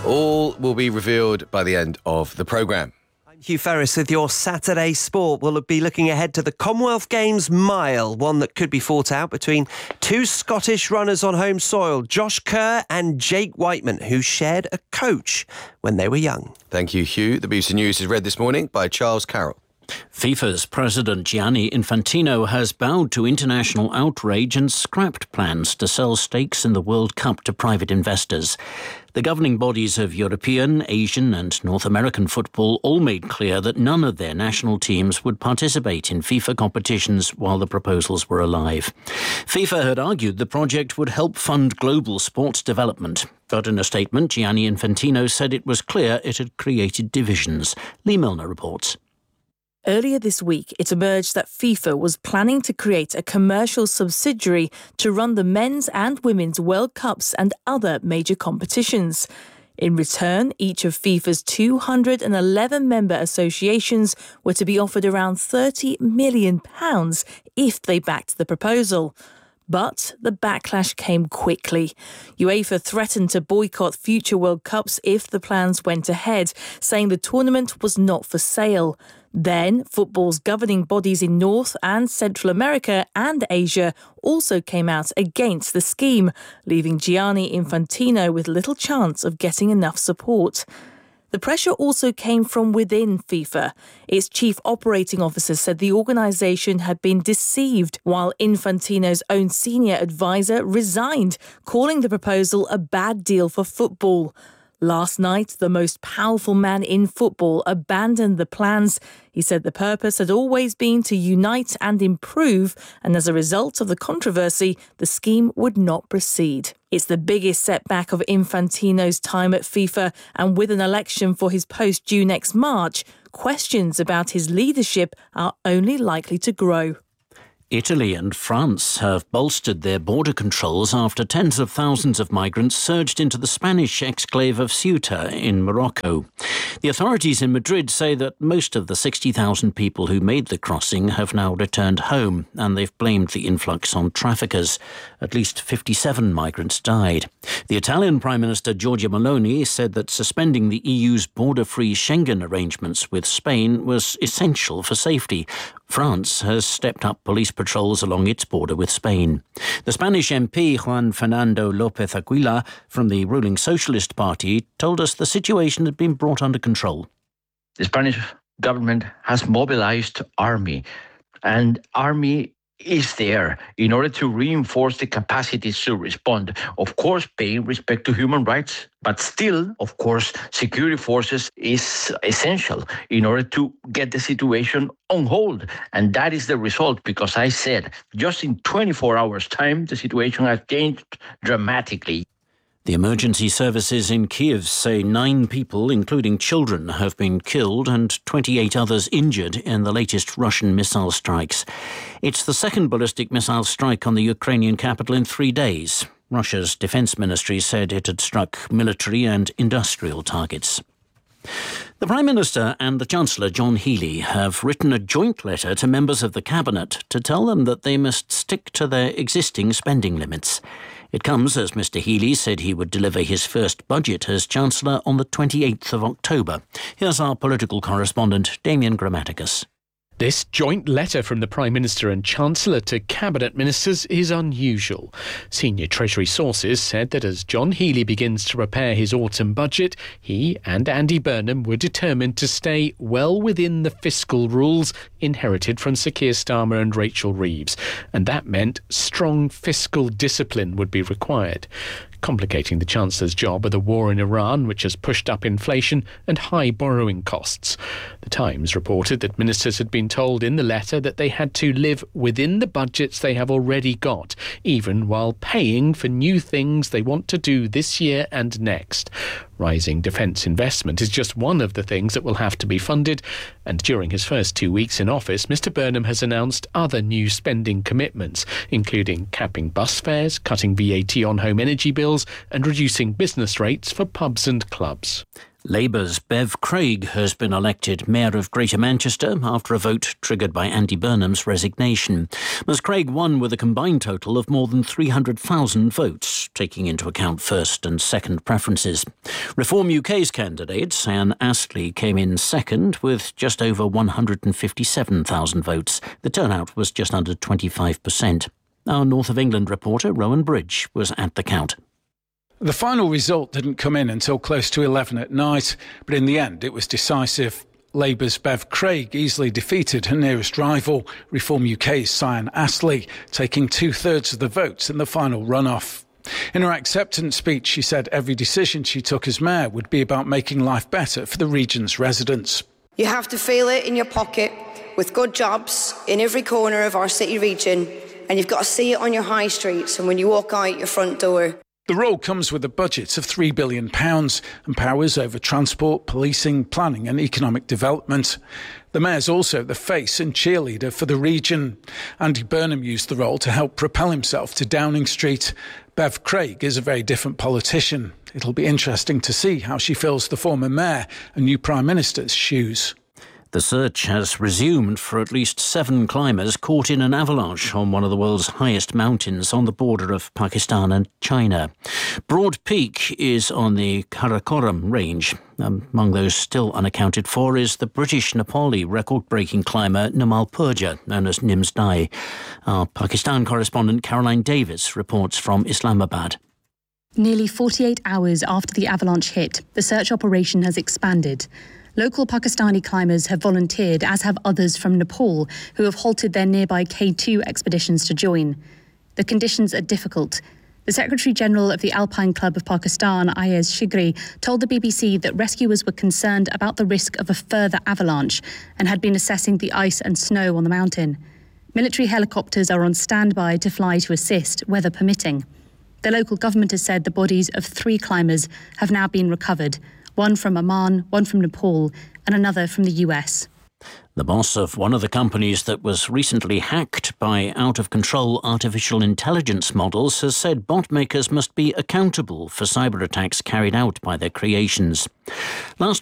All will be revealed by the end of the programme. Hugh Ferris with your Saturday Sport. We'll be looking ahead to the Commonwealth Games Mile, one that could be fought out between two Scottish runners on home soil, Josh Kerr and Jake Whiteman, who shared a coach when they were young. Thank you, Hugh. The BBC News is read this morning by Charles Carroll. FIFA's president Gianni Infantino has bowed to international outrage and scrapped plans to sell stakes in the World Cup to private investors. The governing bodies of European, Asian and North American football all made clear that none of their national teams would participate in FIFA competitions while the proposals were alive. FIFA had argued the project would help fund global sports development, but in a statement, Gianni Infantino said it was clear it had created divisions. Lee Milner reports. Earlier this week, it emerged that FIFA was planning to create a commercial subsidiary to run the men's and women's World Cups and other major competitions. In return, each of FIFA's 211 member associations were to be offered around £30 million if they backed the proposal. But the backlash came quickly. UEFA threatened to boycott future World Cups if the plans went ahead, saying the tournament was not for sale. Then, football's governing bodies in North and Central America and Asia also came out against the scheme, leaving Gianni Infantino with little chance of getting enough support. The pressure also came from within FIFA. Its chief operating officer said the organisation had been deceived, while Infantino's own senior advisor resigned, calling the proposal a bad deal for football. Last night, the most powerful man in football abandoned the plans. He said the purpose had always been to unite and improve, and as a result of the controversy, the scheme would not proceed. It's the biggest setback of Infantino's time at FIFA, and with an election for his post due next March, questions about his leadership are only likely to grow. Italy and France have bolstered their border controls after tens of thousands of migrants surged into the Spanish exclave of Ceuta in Morocco. The authorities in Madrid say that most of the 60,000 people who made the crossing have now returned home, and they've blamed the influx on traffickers. At least 57 migrants died. The Italian Prime Minister Giorgia Meloni said that suspending the EU's border-free Schengen arrangements with Spain was essential for safety. France has stepped up police patrols along its border with Spain. The Spanish MP Juan Fernando López Aguilar from the ruling Socialist Party told us the situation had been brought under control. The Spanish government has mobilized army, and army is there in order to reinforce the capacities to respond. Of course, paying respect to human rights, but still, of course, security forces is essential in order to get the situation on hold. And that is the result, because I said, just in 24 hours' time, the situation has changed dramatically. The emergency services in Kiev say 9 people, including children, have been killed and 28 others injured in the latest Russian missile strikes. It's the second ballistic missile strike on the Ukrainian capital in 3 days. Russia's defense ministry said it had struck military and industrial targets. The Prime Minister and the Chancellor, John Healey, have written a joint letter to members of the Cabinet to tell them that they must stick to their existing spending limits. It comes as Mr Healey said he would deliver his first budget as Chancellor on the 28th of October. Here's our political correspondent, Damien Grammaticus. This joint letter from the Prime Minister and Chancellor to Cabinet Ministers is unusual. Senior Treasury sources said that as John Healey begins to prepare his autumn budget, he and Andy Burnham were determined to stay well within the fiscal rules inherited from Sir Keir Starmer and Rachel Reeves, and that meant strong fiscal discipline would be required. Complicating the Chancellor's job are the war in Iran, which has pushed up inflation, and high borrowing costs. The Times reported that ministers had been told in the letter that they had to live within the budgets they have already got, even while paying for new things they want to do this year and next. Rising defence investment is just one of the things that will have to be funded, and during his first 2 weeks in office, Mr Burnham has announced other new spending commitments, including capping bus fares, cutting VAT on home energy bills and reducing business rates for pubs and clubs. Labour's Bev Craig has been elected Mayor of Greater Manchester after a vote triggered by Andy Burnham's resignation. Ms Craig won with a combined total of more than 300,000 votes, taking into account first and second preferences. Reform UK's candidate, Anne Astley, came in second with just over 157,000 votes. The turnout was just under 25%. Our North of England reporter, Rowan Bridge, was at the count. The final result didn't come in until close to 11 at night, but in the end it was decisive. Labour's Bev Craig easily defeated her nearest rival, Reform UK's Cyan Astley, taking 2/3 of the votes in the final runoff. In her acceptance speech, she said every decision she took as mayor would be about making life better for the region's residents. You have to feel it in your pocket with good jobs in every corner of our city region, and you've got to see it on your high streets and when you walk out your front door. The role comes with a budget of £3 billion and powers over transport, policing, planning and economic development. The mayor's also the face and cheerleader for the region. Andy Burnham used the role to help propel himself to Downing Street. Bev Craig is a very different politician. It'll be interesting to see how she fills the former mayor and new Prime Minister's shoes. The search has resumed for at least 7 climbers caught in an avalanche on one of the world's highest mountains on the border of Pakistan and China. Broad Peak is on the Karakoram range. Among those still unaccounted for is the British Nepali record-breaking climber Nimal Purja, known as Nims Dai. Our Pakistan correspondent Caroline Davis reports from Islamabad. Nearly 48 hours after the avalanche hit, the search operation has expanded. Local Pakistani climbers have volunteered, as have others from Nepal, who have halted their nearby K2 expeditions to join. The conditions are difficult. The Secretary-General of the Alpine Club of Pakistan, Ayaz Shigri, told the BBC that rescuers were concerned about the risk of a further avalanche and had been assessing the ice and snow on the mountain. Military helicopters are on standby to fly to assist, weather permitting. The local government has said the bodies of 3 climbers have now been recovered. One from Oman, one from Nepal, and another from the US. The boss of one of the companies that was recently hacked by out-of-control artificial intelligence models has said bot makers must be accountable for cyber attacks carried out by their creations. Last